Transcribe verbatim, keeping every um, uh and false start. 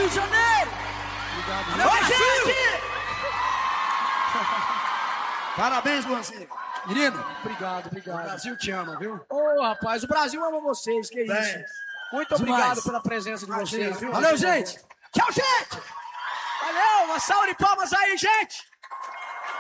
Rio de Janeiro! Obrigado, Oi, gente! Parabéns, Luanzinho. Menino, Obrigado, obrigado. o Brasil te ama, viu? Ô, rapaz, o Brasil ama vocês, que isso. Bem, Muito demais. obrigado pela presença de vocês, viu? Valeu, gente. Tchau, gente! Valeu, uma salva de palmas aí, gente!